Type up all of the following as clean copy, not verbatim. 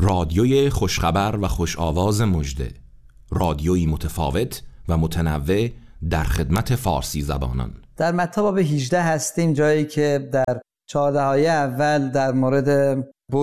رادیوی خوشخبر و خوش آواز مژده، رادیویی متفاوت و متنوع در خدمت فارسی زبانان. در متی باب 18 هستیم، جایی که در 14 آیه اول در مورد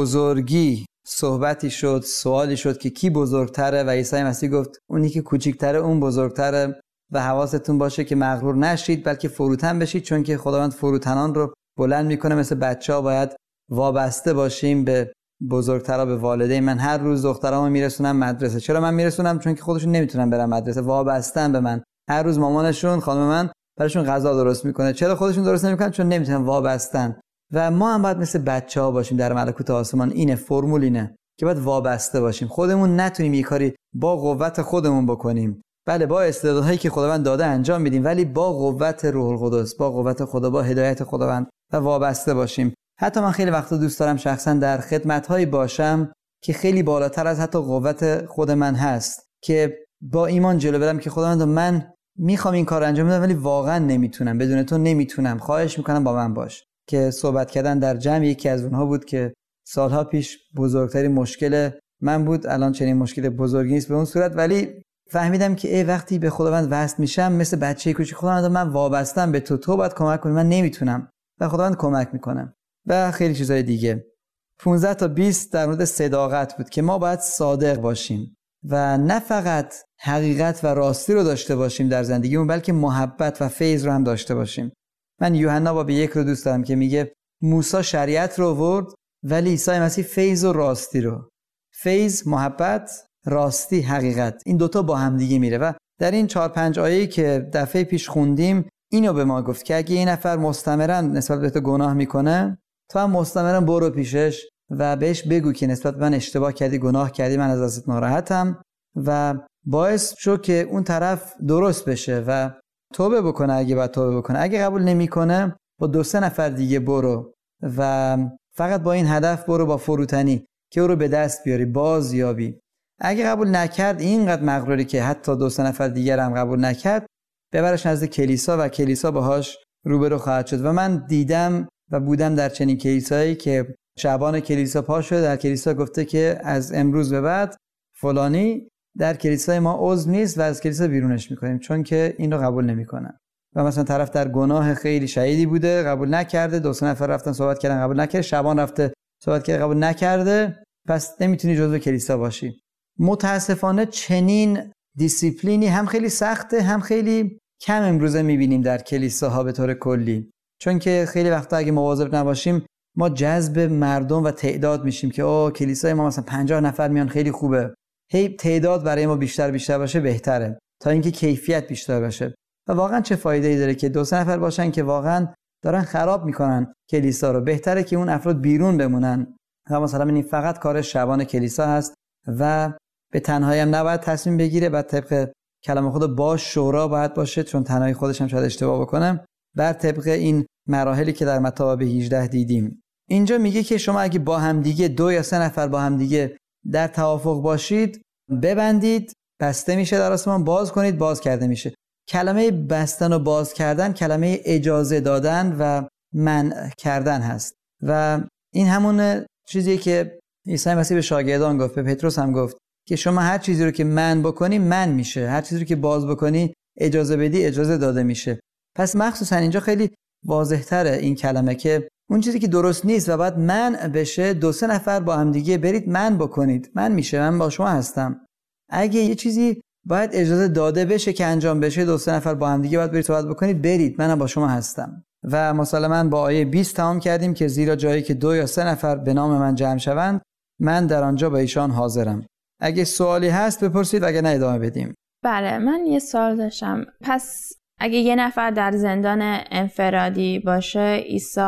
بزرگی صحبتی شد، سوالی شد که کی بزرگتره و عیسی مسیح گفت اونی که کوچیکتره اون بزرگتره و حواستون باشه که مغرور نشید بلکه فروتن بشید، چون که خداوند فروتنان رو بلند میکنه. مثل بچه‌ها باید وابسته باشیم به بزرگترا، به والدین. من هر روز دخترامو میرسونم مدرسه. چرا من میرسونم؟ چون که خودشون نمیتونن برن مدرسه، وابستن به من. هر روز مامانشون، خانم من براشون غذا درست میکنه. چرا خودشون درست نمیکنن؟ چون نمیتونن، وابستن. و ما هم باید مثل بچه‌ها باشیم در ملکوت آسمان. اینه فرمول، اینه که باید وابسته باشیم. خودمون نتونیم یه کاری با قوت خودمون بکنیم. بله، با استعدادهایی که خداوند داده انجام میدیم، ولی با قوت روح القدس، با قوت خدا، با هدایت خداوند و وابسته باشیم. حتی من خیلی وقتا دوست دارم شخصا در خدمت‌هایی باشم که خیلی بالاتر از حتی قوت خود من هست، که با ایمان جلو برم که خداوند من میخوام این کار انجام بدم ولی واقعا نمیتونم، بدون تو نمیتونم، خواهش میکنم با من باش. که صحبت کردن در جمع یکی از اونها بود که سالها پیش بزرگترین مشکل من بود، الان چنین مشکل بزرگی نیست به اون صورت، ولی فهمیدم که وقتی به خداوند وصل میشم مثل بچه کوچیک، خداوند من وابستم به تو باید کمک کنی، من نمیتونم و خداوند کمک میکنه. و خیلی چیزای دیگه. 15 تا 20 در مورد صداقت بود که ما باید صادق باشیم و نه فقط حقیقت و راستی رو داشته باشیم در زندگیمون، بلکه محبت و فیض رو هم داشته باشیم. من یوحنا باب 1 رو دوست دارم که میگه موسی شریعت رو آورد ولی عیسی مسیح فیض و راستی رو. فیض، محبت، راستی، حقیقت، این دوتا با هم دیگه میره. و در این 4-5 آیه‌ای که دفعه پیش خوندیم اینو به ما گفت که اگه این نفر مستمرا نسبت به تو گناه میکنه، تو هم مستمرا برو پیشش و بهش بگو که نسبت به من اشتباه کردی، گناه کردی، من از ازت ناراحتم، و باعث شو که اون طرف درست بشه و توبه بکنه اگه باید توبه بکنه. اگه قبول نمیکنه با 2-3 نفر دیگه برو و فقط با این هدف برو، با فروتنی که او رو به دست بیاری، بازیابی. اگه قبول نکرد، اینقدر مغروری که حتی 2-3 نفر دیگر هم قبول نکرد، ببرش نزد کلیسا و کلیسا باهاش روبرو خواهد شد. و من دیدم و بودم در چنین کلیسایی که شعبان کلیسا پا شده در کلیسا گفته که از امروز به بعد فلانی در کلیسای ما عضو نیست و از کلیسا بیرونش میکنیم چون که این رو قبول نمیکنن. و مثلا طرف در گناه خیلی شدیدی بوده، قبول نکرده، 2-3 نفر رفتن صحبت کردن قبول نکرده، شعبان رفته صحبت کرده قبول نکرده، پس نمیتونی جزو کلیسا باشی. متاسفانه چنین دیسیپلینی هم خیلی سخته، هم خیلی کم امروزه میبینیم در کلیساها به طور کلی. چون که خیلی وقتا اگه مواظب نباشیم ما جذب مردم و تعداد میشیم که کلیسای ما مثلا 50 نفر میان، خیلی خوبه. هی تعداد برای ما بیشتر باشه بهتره تا اینکه کیفیت بیشتر باشه. و واقعا چه فایده‌ای داره که 2-3 نفر باشن که واقعا دارن خراب میکنن کلیسا رو؟ بهتره که اون افراد بیرون بمونن. و مثلا این فقط کار شعبان کلیسا هست و به تنهایی هم نباید تصمیم بگیره، بعد طبق کلام خدا با شورا باید باشه، چون تنهایی خودش هم شاید اشتباه بکنه، بر طبق این مراحلی که در متی باب 18 دیدیم. اینجا میگه که شما اگه با هم دیگه 2 یا 3 نفر با هم دیگه در توافق باشید، ببندید، بسته میشه در آسمان، باز کنید، باز کرده میشه. کلمه بستن و باز کردن کلمه اجازه دادن و منع کردن هست و این همون چیزیه که عیسی مسیح به شاگردان گفت، به پتروس هم گفت که شما هر چیزی رو که منع بکنی منع میشه، هر چیزی رو که باز بکنی اجازه بدی اجازه داده میشه. پس مخصوصا اینجا خیلی واضح تره این کلمه که اون چیزی که درست نیست و بعد منع بشه، 2-3 نفر با هم دیگه برید منع بکنید، منع میشه، من با شما هستم. اگه یه چیزی باید اجازه داده بشه که انجام بشه، 2-3 نفر با هم دیگه باید برید صحبت بکنید، برید، منم با شما هستم. و مسلماً با آیه 20 تمام کردیم که زیرا جایی که 2 یا 3 نفر به نام من جمع شوند، من در آنجا با ایشان حاضرم. اگه سوالی هست بپرسید، اگه نه ادامه بدیم. بله، من یه سوال داشتم. پس اگه یه نفر در زندان انفرادی باشه، عیسی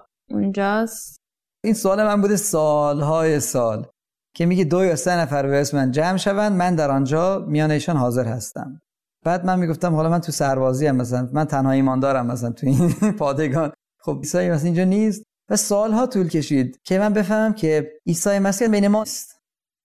اونجاست؟ این سوال من بوده سالهای سال که میگه 2 یا 3 نفر به اسم من جمع شوند، من در آنجا میان ایشان حاضر هستم. بعد من میگفتم حالا من تو سربازی ام، مثلا من تنها ایماندارم مثلا تو این پادگان، خب عیسی مثلا اینجا نیست. و سالها طول کشید که من بفهمم که عیسی مسیح بین ماست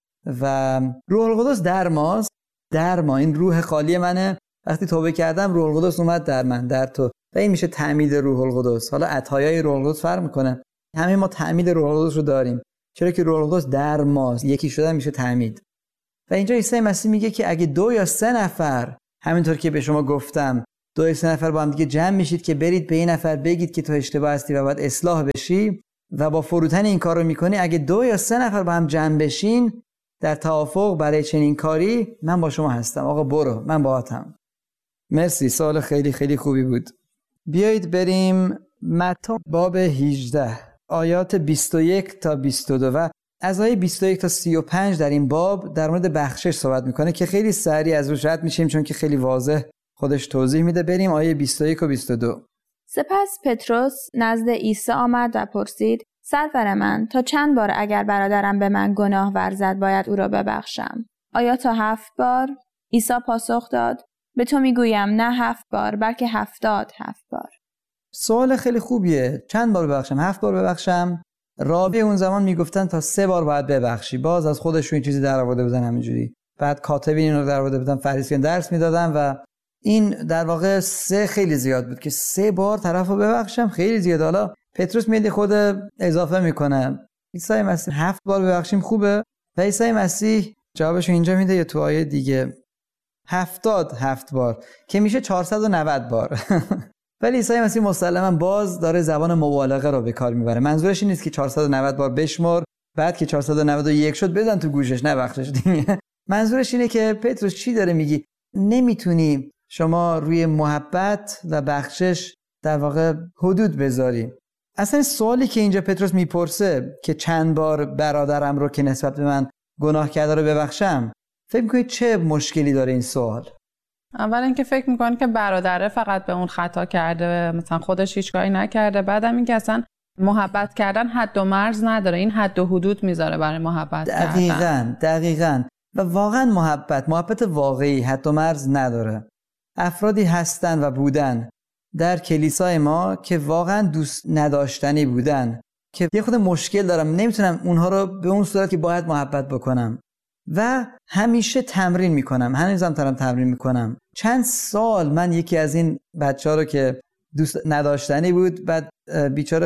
و روح القدس در ماست، در ما. این روح خالی منه، وقتی توبه کردم روح القدس اومد در من، در تو، و این میشه تعمید روح القدس. حالا عطایای روح القدس فرق میکنه، همه ما تعمید روح القدس رو داریم. چرا که روح القدس در ماست، یکی شدن میشه تعمید. و اینجا عیسی مسیح میگه که اگه 2 یا 3 نفر، همینطور که به شما گفتم 2 یا 3 نفر با هم دیگه جمع میشید که برید به این نفر بگید که تو اشتباه هستی و باید اصلاح بشی و با فروتن این کار رو میکنی، اگه 2 یا 3 نفر با هم جمع بشین در توافق برای چنین کاری، من با شما هستم. آقا برو، من باهاتم. مرسی، سوال خیلی خیلی خوبی بود. بیایید بریم متی باب 18 آیات 21 تا 22 و از آیه 21 تا 35 در این باب در مورد بخشش صحبت میکنه که خیلی سریع از روش رد میشیم چون که خیلی واضح خودش توضیح میده. بریم آیه 21 و 22. سپس پتروس نزد عیسی آمد و پرسید: سرور من، تا چند بار اگر برادرم به من گناه ورزد باید او را ببخشم؟ آیا تا 7 بار؟ عیسی پاسخ داد: به تو میگویم نه 7 بار بلکه 77 بار. سوال خیلی خوبیه. چند بار ببخشم؟ 7 بار ببخشم؟ راوی اون زمان میگفتن تا 3 بار باید ببخشی. باز از خودشون این چیزی در آورده بودن همینجوری. بعد کاتبین اینو در آورده بودن، فریسیان درس میدادن و این در واقع 3 خیلی زیاد بود که 3 بار طرفو ببخشم، خیلی زیاد. حالا پتروس میاد خود اضافه میکنه. عیسی مسیح 7 بار ببخشیم خوبه؟ و عیسی مسیح جوابشو اینجا میده یا تو آیه دیگه 77 بار که میشه 490 بار. ولی عیسی مسیح مسلماً باز داره زبان مبالغه رو به کار میبره. منظورش این نیست که 490 بار بشمر بعد که 491 شد بزن تو گوشش نبخشش دیگه. منظورش اینه که پتروس چی داره میگی؟ نمیتونی شما روی محبت و بخشش در واقع حدود بذاری. اصلا سوالی که اینجا پتروس میپرسه که چند بار برادرم رو که نسبت به من گناه کرده رو ببخشم، فکر میکنید چه مشکلی داره این سوال؟ اول اینکه فکر میکنه که برادره فقط به اون خطا کرده، مثلا خودش هیچ کاری نکرده. بعدم اینکه اصلا محبت کردن حد و مرز نداره، این حد و حدود میذاره برای محبت کردن. دقیقاً. و واقعا محبت واقعی حد و مرز نداره. افرادی هستن و بودن در کلیسای ما که واقعا دوست نداشتنی بودن که یه خود مشکل دارم، نمیتونم اونها رو به اون صورت که باید محبت بکنم و همیشه تمرین میکنم. هنوزم دارم تمرین میکنم. چند سال من یکی از این بچه‌ها رو که دوست نداشتنی بود، بعد بیچاره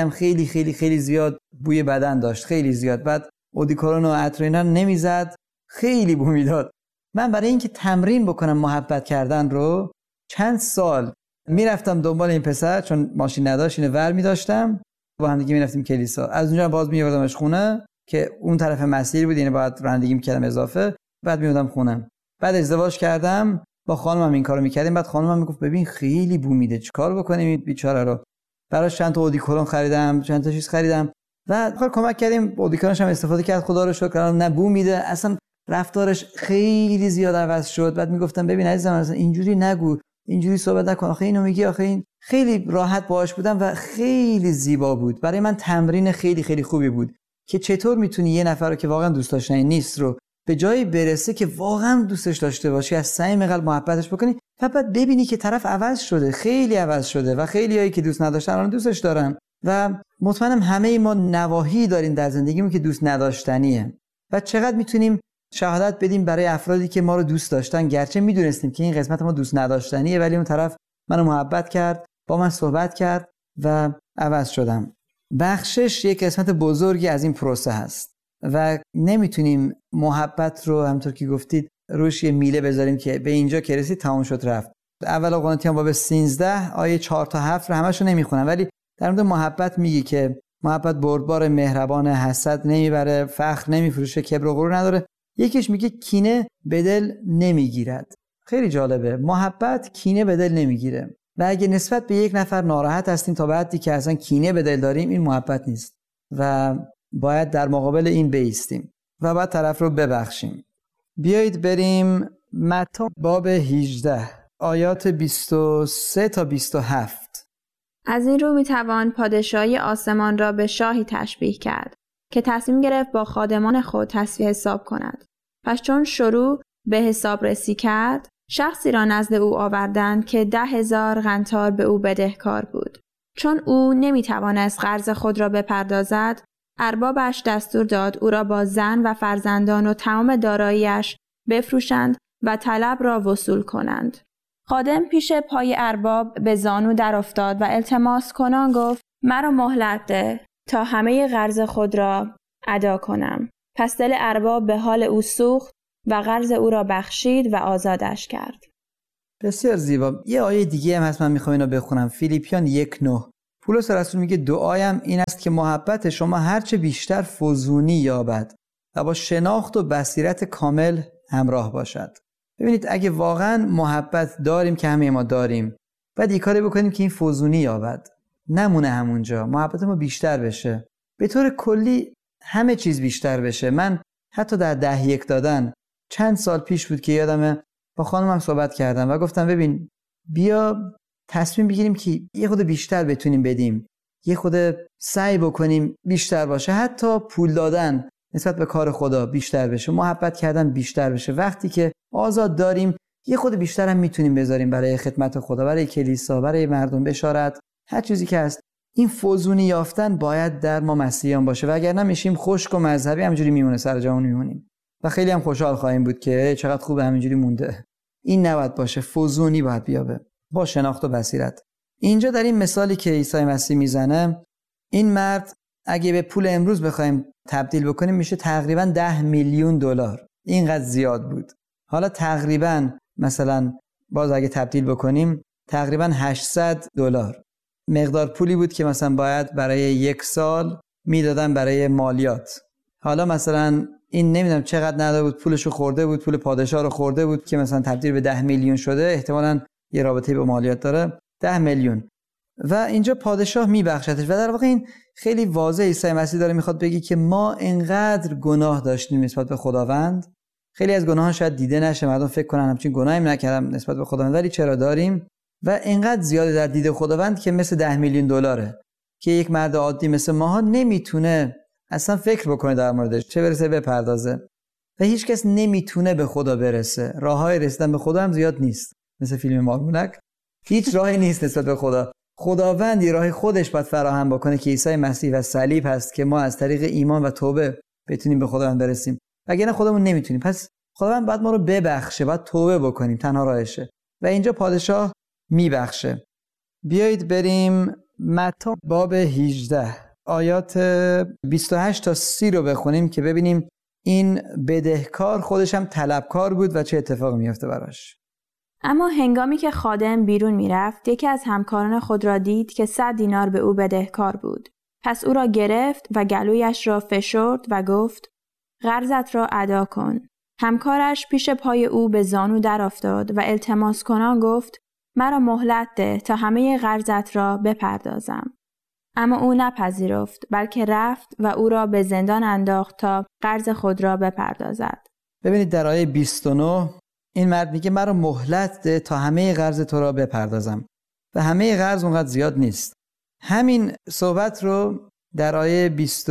خیلی زیاد بوی بدن داشت، خیلی زیاد، بعد اودیکورون و عطر اینا نمیزد، خیلی بو میداد. من برای اینکه تمرین بکنم محبت کردن رو چند سال میرفتم دنبال این پسر، چون ماشین نداشت، اینو ور میداشتم، با هم دیگه میرفتیم کلیسا. از اونجا باز میوردمش خونه که اون طرف مسیر بود، اینو باید رانندگی میکردم اضافه، بعد میوردم خونم. بعد ازدواج کردم، با خانمم این کارو میکردیم. بعد خانمم میگفت ببین خیلی بو میده، چیکار بکنیم این بیچاره رو؟ براش چند تا اودیکورون خریدم، چند تا چیز خریدم و کمک کردیم. اودیکورونش هم استفاده کرد، خدا رو شکر، نه بو میده، اصلا رفتارش خیلی زیاد عوض شد. بعد میگفتم ببین عزیزم اصلا اینجوری نگو، اینجوری صحبت نکن، آخه اینو میگی، آخه این. خیلی راحت باهاش بودم و خیلی زیبا بود. برای من تمرین خیلی خوبی بود که چطور میتونی یه نفر رو که واقعا دوست داشتنی نیست رو به جایی برسه که واقعا دوستش داشته باشی، از صمیم قلب محبتش بکنی و بعد ببینی که طرف عوض شده، خیلی عوض شده و خیلیایی که دوست نداشتن الان دوستش دارن. و مطمئنم همه ما نواحی داریم در زندگیمون که دوست نداشتنیه و چقدر میتونیم شهادت بدیم برای افرادی که ما رو دوست داشتن، گرچه میدونستیم که این قسمت ما دوست نداشتنیه، ولی اون طرف منو محبت کرد، با من صحبت کرد و عوض شدم. بخشش یک قسمت بزرگی از این پروسه هست و نمیتونیم محبت رو همونطور که گفتید روش یه میله بذاریم که به اینجا که رسید تمام شد رفت. اول قرنتیان باب 13 آیه 4 تا 7 رو همشو نمیخونم، ولی در مورد محبت میگه که محبت بردبار، مهربان، حسد نمیبره، فخر نمیفروشه، کبر و غرور نداره. یکیش میگه کینه به دل نمیگیرد. خیلی جالبه، محبت کینه به دل نمیگیره و اگه نسبت به یک نفر ناراحت هستیم تا بعدی که اصلا کینه به دل داریم، این محبت نیست و باید در مقابل این بایستیم و بعد طرف رو ببخشیم. بیایید بریم متی باب 18 آیات 23 تا 27. از این رو میتوان پادشاهی آسمان را به شاهی تشبیه کرد که تصمیم گرفت با خادمان خود تصفیه حساب کند. پس چون شروع به حساب رسی کرد، شخصی را نزد او آوردند که 10,000 قنطار به او بدهکار بود. چون او نمیتوانست قرض خود را بپردازد، اربابش دستور داد او را با زن و فرزندان و تمام دارایی‌اش بفروشند و طلب را وصول کنند. خادم پیش پای ارباب به زانو در افتاد و التماس کنان گفت مرا مهلت ده تا همه قرض خود را ادا کنم. پس دل ارباب به حال او سوخت و قرض او را بخشید و آزادش کرد. بسیار زیبا. یه آیه دیگه هم هست من میخوام اینو بخونم. فیلیپیان 1:9. پولس رسول میگه دعایم این است که محبت شما هرچه بیشتر فزونی یابد و با شناخت و بصیرت کامل همراه باشد. ببینید اگه واقعا محبت داریم که همه ما داریم، بعد این کاری بکنیم که این فزونی یابد، نمونه همونجا، محبت ما بیشتر بشه، به طور کلی همه چیز بیشتر بشه. من حتی در 10-1 دادن چند سال پیش بود که یادمه با خانمم صحبت کردم و گفتم ببین بیا تصمیم بگیریم که یه خود بیشتر بتونیم بدیم، یه خود سعی بکنیم بیشتر باشه، حتی پول دادن نسبت به کار خدا بیشتر بشه، محبت کردن بیشتر بشه. وقتی که آزاد داریم یه خود بیشتر هم میتونیم بذاریم برای خدمت خدا، برای کلیسا، برای مردم، بشارت، هر چیزی که هست. این فزونی یافتن باید در ما مسیحیان باشه، وگرنه میشیم خشک و مذهبی، همینجوری میمونه، سر جامون میمونیم و خیلی هم خوشحال خواهیم بود که چقدر خوب همینجوری مونده. این نباید باشه، فزونی باید بیابه با شناخت و بصیرت. اینجا در این مثالی که عیسی مسیح میزنه، این مرد اگه به پول امروز بخوایم تبدیل بکنیم میشه تقریبا 10 میلیون دلار. اینقدر زیاد بود. حالا تقریبا مثلا باز اگه تبدیل بکنیم تقریبا 800 دلار مقدار پولی بود که مثلا باید برای 1 سال میدادن برای مالیات. حالا مثلا این نمیدونم چقدر نداده بود، پولشو خورده بود، پول پادشاه رو خورده بود که مثلا تبدیل به 10 میلیون شده، احتمالاً یه رابطه با مالیات داره. 10 میلیون و اینجا پادشاه میبخشتش. و در واقع این خیلی واضح عیسی مسیح داره میخواد بگی که ما انقدر گناه داشتیم نسبت به خداوند، خیلی از گناهان شاید دیده نشه، مردم فکر کنن همچین گناهی نکردم نسبت به خداوند، ولی چرا داریم و انقدر زیاده در دید خداوند که مثل 10 میلیون دلاره که یک مرد عادی مثل ماها نمیتونه اصلا فکر بکنه در موردش، چه برسه بپردازه. و هیچ کس نمیتونه به خدا برسه. راههای رسیدن به خدا هم زیاد نیست، مثل فیلم مارمولک هیچ راهی نیست نسبت به خدا. خداوند راه خودش باید فراهم بکنه که عیسی مسیح و صلیب هست که ما از طریق ایمان و توبه بتونیم به خداوند برسیم، وگرنه خودمون نمیتونیم. پس خداوند باید ما رو ببخشه، باید توبه بکنیم، تنها راهشه. و اینجا پادشاه میبخشه. بیایید بریم متی باب 18 آیات 28 تا 30 رو بخونیم که ببینیم این بدهکار خودش هم طلبکار بود و چه اتفاقی میفته براش. اما هنگامی که خادم بیرون میرفت، یکی از همکاران خود را دید که 100 دینار به او بدهکار بود. پس او را گرفت و گلویش را فشرد و گفت قرضت را ادا کن. همکارش پیش پای او به زانو در افتاد و التماس کنان گفت مرا مهلت ده تا همه قرضت را بپردازم. اما او نپذیرفت، بلکه رفت و او را به زندان انداخت تا قرض خود را بپردازد. ببینید در آیه 29 این مرد میگه مرا مهلت ده تا همه قرض تو را بپردازم و همه قرض اونقدر زیاد نیست. همین صحبت رو در آیه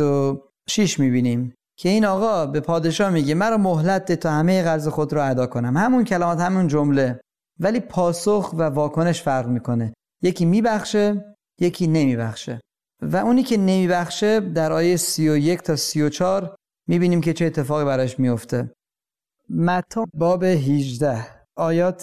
26 میبینیم که این آقا به پادشاه میگه مرا مهلت ده تا همه قرض خود را ادا کنم. همون کلمات، همون جمله، ولی پاسخ و واکنش فرق میکنه. یکی میبخشه، یکی نمیبخشه. و اونی که نمیبخشه در آیه 31 تا 34 میبینیم که چه اتفاقی براش میفته. متی باب 18 آیات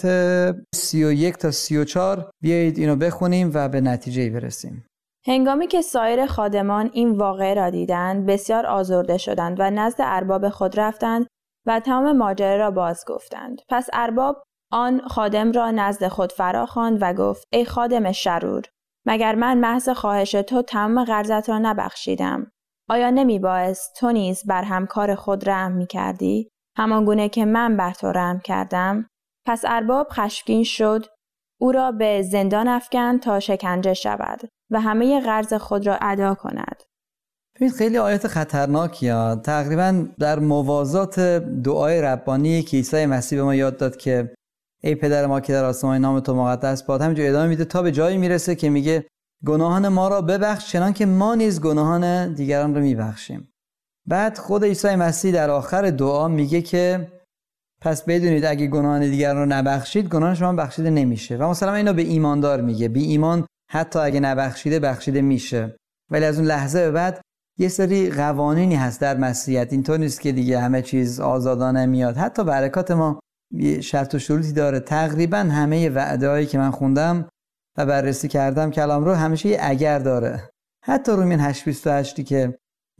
31 تا 34 بیایید اینو بخونیم و به نتیجه برسیم. هنگامی که سایر خادمان این واقعه را دیدند، بسیار آزرده شدند و نزد ارباب خود رفتند و تمام ماجرا را باز گفتند. پس ارباب آن خادم را نزد خود فراخواند و گفت ای خادم شرور، مگر من محض خواهش تو تمام قرضت را نبخشیدم؟ آیا نمی بایست تو نیز بر همکار خود رحم می کردی؟ همان گونه که من بر تو رحم کردم؟ پس ارباب خشمگین شد، او را به زندان افکند تا شکنجه شود و همه قرض خود را ادا کند. ببین خیلی آیات خطرناکیه، تقریبا در موازات دعای ربانی که عیسی مسیح به ما یاد داد که ای پدر ما که در آسمان نام تو مقدس باد، همینجور ادامه میده تا به جایی میرسه که میگه گناهان ما را ببخش چنان که ما نیز گناهان دیگران را میبخشیم. بعد خود عیسی مسیح در آخر دعا میگه که پس بدونید اگه گناهان دیگران رو نبخشید گناهان شما بخشیده نمیشه. و مثلا اینو به ایماندار میگه، بی ایمان حتی اگه نبخشیده بخشیده میشه، ولی از اون لحظه به بعد یه سری قوانینی هست در مسیحیت. اینطور نیست که دیگه همه چیز آزادانه میاد، حتی برکات ما شرط و شروطی داره. تقریبا همه وعده‌هایی که من خوندم و بررسی کردم کلام رو همیشه یه اگر داره. حتی رومیان 8:28 که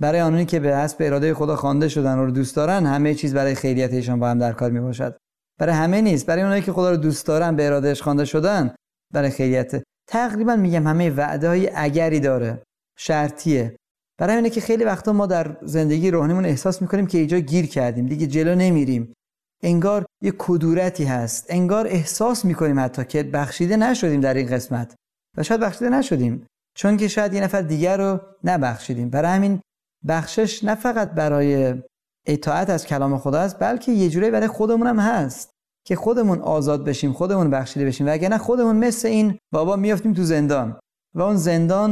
برای آنانی که به حسب اراده خدا خوانده شدن و رو دوست دارن همه چیز برای خیریت ایشان با هم در کار میباشد. برای همه نیست، برای اونایی که خدا رو دوست دارن به ارادهش خوانده شدن برای خیریت. تقریبا میگم همه وعده‌های اگری داره، شرطیه. برای اینه که خیلی وقتا ما در زندگی روحانیمون احساس میکنیم که اینجا گیر کردیم، دیگه جلو نمیریم، انگار یه کدورتی هست، انگار احساس میکنیم حتی که بخشیده نشدیم در این قسمت و شاید بخشیده نشدیم چون که شاید یه نفر دیگر رو نبخشیدیم. برای همین بخشش نه فقط برای اطاعت از کلام خدا است، بلکه یه جوری برای خودمون هم هست که خودمون آزاد بشیم، خودمون بخشیده بشیم، وگرنه خودمون مثل این بابا میافتیم تو زندان و اون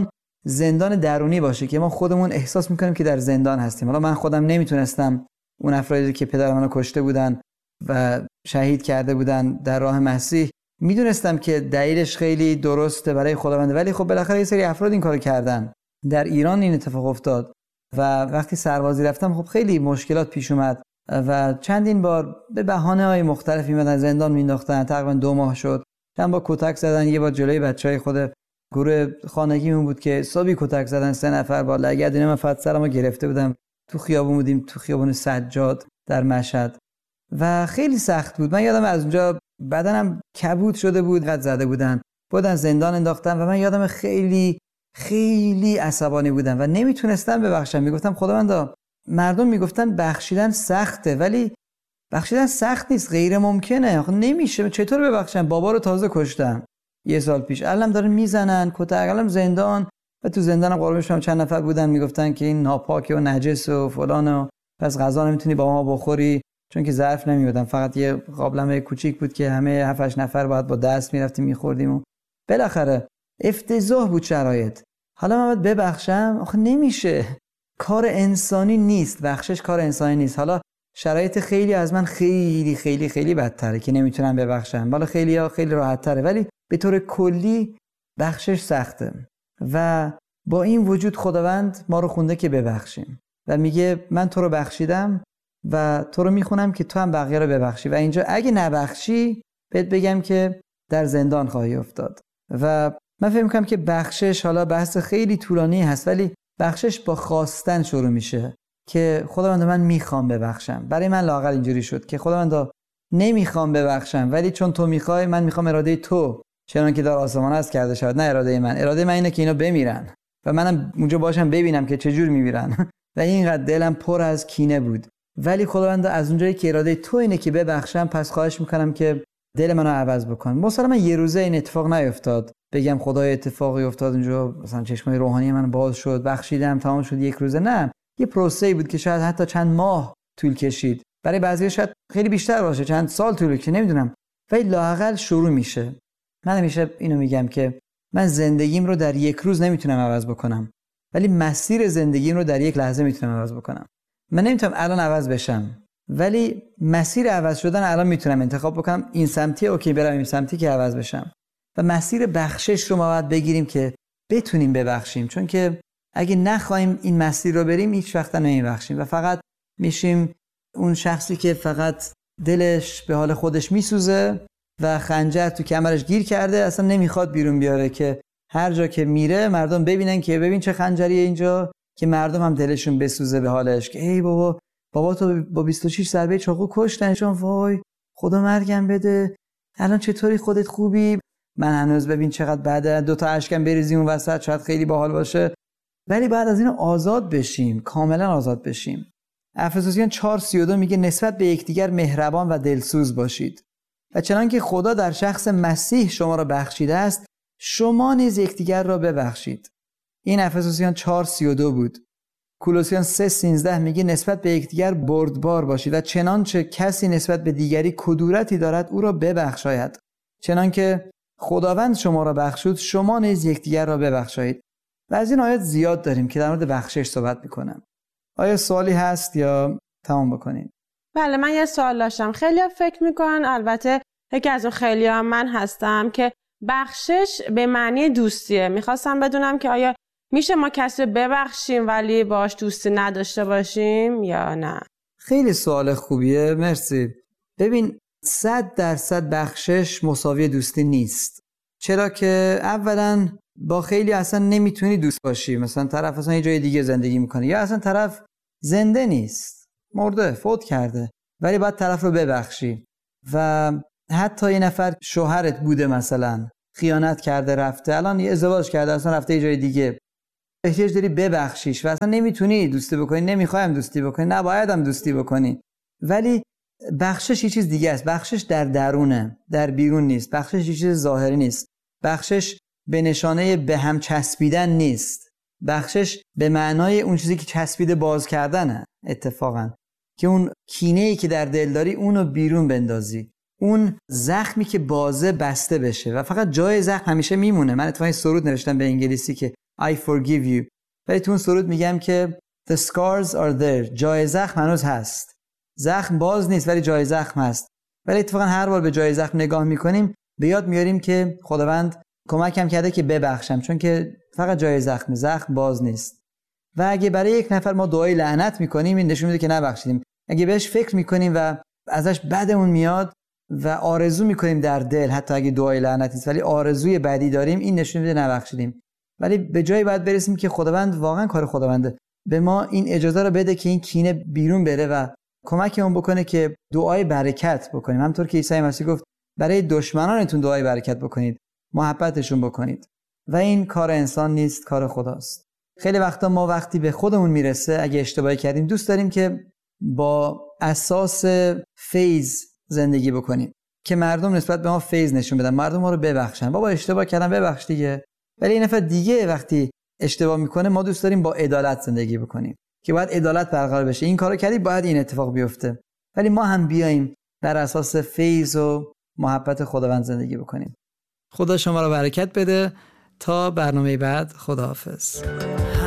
زندان درونی باشه که ما خودمون احساس میکنیم که در زندان هستیم. حالا من خودم نمیتونستم اون افرادی که پدر منو کشته بودن و شهید کرده بودن در راه مسیح، میدونستم که دلیلش خیلی درسته برای خداونده، ولی خب بالاخره یه سری افراد این کارو کردن. در ایران این اتفاق افتاد و وقتی سربازی رفتم خب خیلی مشکلات پیش اومد و چندین بار به بهانه‌های مختلفی میادن زندان مینداختن. تقریبا 2 ماه شد، چند بار کتک زدن. یه بار جلوی بچهای خود گروه خانگیمون بود که صبحی کتک زدن 3 نفر با لگد. اینا من فقط سرمو گرفته بودم. تو خیابون بودیم، تو خیابون سجاد در مشهد و خیلی سخت بود. من یادم از اونجا بدنم کبود شده بود، قد زده بودن زندان انداختن و من یادم خیلی خیلی عصبانی بودم و نمیتونستم ببخشم. میگفتم خداوندا، مردم میگفتن بخشیدن سخته، ولی بخشیدن سخت نیست، غیر ممکنه، آخه نمیشه. چطور ببخشم؟ بابا رو تازه کشتم 1 سال پیش، الان دارن میزنن، کتک، الان زندان. و تو زندانم قربونشم چند نفر بودن میگفتن که این ناپاکه و نجس و فلان و پس غذا نمیتونی با ما بخوری، چون که ظرف نمیودن، فقط یه قابلمه کوچیک بود که همه 7-8 نفر باید با دست میرفتیم میخوردیم و بالاخره افتضاح بود شرایط. حالا من باید ببخشم؟ آخه نمیشه، کار انسانی نیست، بخشش کار انسانی نیست. حالا شرایط خیلی از من خیلی خیلی خیلی بدتره که نمیتونم ببخشم، بالا خیلی‌ها خیلی راحت تره، ولی به طور کلی بخشش سخته. و با این وجود خداوند ما رو خونده که ببخشیم و میگه من تو رو بخشیدم و تو رو میخونم که تو هم بقیه رو ببخشی و اینجا اگه نبخشی بهت بگم که در زندان خواهی افتاد. و من فکر میکنم که بخشش، حالا بحث خیلی طولانی هست، ولی بخشش با خواستن شروع میشه که خداوند من میخوام ببخشم. برای من لااقل اینجوری شد که خداوند نمیخوام ببخشم، ولی چون تو میخوای من میخوام اراده تو چنان که در آسمان است کرده شود، نه اراده من. اراده من اینه که اینا بمیرن و منم اونجا باشم ببینم که چجور میمیرن و اینقدر دلم پر از کینه بود. ولی خداوند از اونجایی که اراده تو اینه که ببخشم، پس خواهش میکنم که دل منو عوض بکن. مسلماً یه روزه این اتفاق نیفتاد بگم خدای اتفاقی افتاد اونجا مثلا چشمای روحانی من باز شد، بخشیدم، تمام شد 1 روزه. نه، یه پروسه‌ای بود که شاید حتی چند ماه طول کشید، برای بعضی‌ها شاید خیلی بیشتر باشه، چند سال طول کشید، نمیدونم، ولی لااقل شروع میشه. من همیشه اینو میگم که من زندگیم رو در 1 روز نمیتونم عوض بکنم، ولی مسیر زندگیم رو در 1 لحظه میتونم عوض بکنم. من نمیتونم الان عوض بشم، ولی مسیر عوض شدن الان میتونم انتخاب بکنم. این سمتی اوکی برم، این سمتی که عوض بشم. و مسیر بخشش رو ما باید بگیریم که بتونیم ببخشیم، چون که اگه نخوایم این مسیر رو بریم هیچ وقت نمیبخشیم و فقط میشیم اون شخصی که فقط دلش به حال خودش میسوزه و خنجر تو کمرش گیر کرده، اصلا نمیخواد بیرون بیاره که هر جا که میره مردم ببینن که ببین چه خنجریه اینجا، که مردم هم دلشون بسوزه به حالش که ای بابا تو با 26 ضربه چاقو کشتنشون، وای خدا مرگم بده، الان چطوری خودت خوبی؟ من هنوز ببین چقدر بعد 2 تا اشکم بریزی اون وسط شاید خیلی باحال باشه. ولی بعد از این آزاد بشیم، کاملا آزاد بشیم. افسوسیان 4:32 میگه نسبت به یکدیگر مهربان و دلسوز باشید و چنانکه خدا در شخص مسیح شما را بخشیده است شما نیز یکدیگر را ببخشید. این افسوسیان 4:32 بود. کولوسیان 3:13 میگه نسبت به یکدیگر بردبار باشید و چنانچه کسی نسبت به دیگری کدورتی دارد او را ببخشاید، چنانکه خداوند شما را بخشود شما نیز یکدیگر را ببخشید. و از این آیات زیاد داریم که در مورد بخشش صحبت میکنم. آیا سوالی هست یا تمام بکنیم؟ بله، من یه سوال داشتم. خیلی فکر میکنن، البته یکی از اون خیلی هم من هستم، که بخشش به معنی دوستیه. میخواستم بدونم که آیا میشه ما کسی ببخشیم ولی باش دوستی نداشته باشیم یا نه؟ خیلی سوال خوبیه، مرسی. ببین 100% بخشش مساوی دوستی نیست، چرا که اولا با خیلی اصلا نمیتونی دوست باشی، مثلا طرف اصلا یه جای دیگه زندگی میکنه یا اصلا طرف زنده نیست، مرده، فوت کرده، ولی باید طرف رو ببخشی. و حتی یه نفر شوهرت بوده مثلا خیانت کرده رفته، الان یه ازدواج کرده اصلا رفته یه جای دیگه، احتیاج داری ببخشیش و اصلا نمیتونی دوستی بکنی، نمیخوایم دوستی بکنی، نباید هم دوستی بکنی. ولی بخشش یه چیز دیگه است. بخشش در درونه، در بیرون نیست. بخشش یه چیز ظاهری نیست. بخشش به نشانه به هم چسبیدن نیست. بخشش به معنای اون چیزی که چسبیده باز کردنه، اتفاقا که اون کینه‌ای که در دل داری اونو بیرون بندازی، اون زخمی که بازه بسته بشه و فقط جای زخم همیشه میمونه. من اتفاقا سرود نوشتم به انگلیسی که I forgive you، ولی تو اون سرود میگم که the scars are there، جای زخم هنوز هست، زخم باز نیست ولی جای زخم هست. ولی اتفاقا هر بار به جای زخم نگاه میکنیم به یاد میاریم که خداوند کمکم کرده که ببخشم، چون که فقط جای زخم باز نیست. و اگه برای یک نفر ما دعای لعنت میکنیم این نشون میده که نبخشیدیم. اگه بهش فکر میکنیم و ازش بدمون میاد و آرزو میکنیم در دل، حتی اگه دعای لعنت نیست ولی آرزوی بدی داریم، این نشون میده نبخشیدیم. ولی به جایی باید برسیم که خداوند، واقعا کار خداونده، به ما این اجازه رو بده که این کینه بیرون بره و کمکمون بکنه که دعای برکت بکنیم. همونطور که عیسی مسیح گفت برای دشمنانتون دعای برکت بکنید، محبتشون بکنید. و این کار انسان نیست، کار خداست. خیلی وقتا ما وقتی به خودمون میرسه اگه اشتباهی کردیم دوست داریم که با اساس فیض زندگی بکنیم، که مردم نسبت به ما فیض نشون بدن، مردم ما رو ببخشن. بابا اشتباه کردم ببخش دیگه. ولی این نفر دیگه وقتی اشتباه میکنه ما دوست داریم با عدالت زندگی بکنیم، که باید عدالت برقرار بشه. این کارو کردی باید این اتفاق بیفته. ولی ما هم بیایم بر اساس فیض و محبت خداوند زندگی بکنیم. خدا شما رو برکت بده. تا برنامه بعد، خداحافظ.